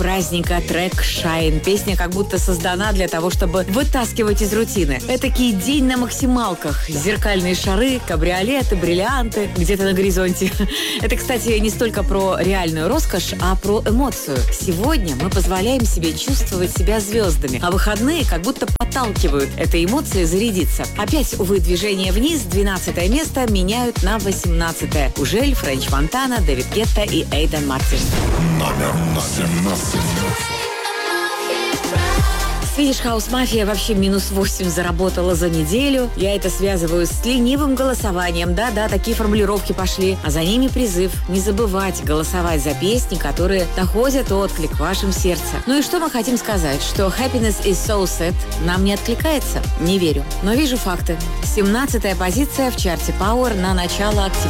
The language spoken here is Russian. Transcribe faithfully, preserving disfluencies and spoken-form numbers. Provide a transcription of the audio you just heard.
праздника трек «Shine». Песня как будто создана для того, чтобы вытаскивать из рутины. Этакий день на максималках. Зеркальные шары, кабриолеты, бриллианты где-то на горизонте. Это, кстати, не столько про реальную роскошь, а про эмоцию. Сегодня мы позволяем себе чувствовать себя звездами, а выходные как будто подталкивают этой эмоции зарядиться. Опять, увы, движение вниз, двенадцатое место меняют на восемнадцатое. Ужель, Френч Монтана, Дэвид Гетта и Эйден Мартин. Номер восемнадцать. Swedish House Mafia вообще минус восемь заработала за неделю. Я это связываю с ленивым голосованием. Да-да, такие формулировки пошли. А за ними призыв не забывать голосовать за песни, которые находят отклик в вашем сердце. Ну и что мы хотим сказать? Что Happiness is so sad нам не откликается? Не верю. Но вижу факты. семнадцатая позиция в чарте Power на начало октября.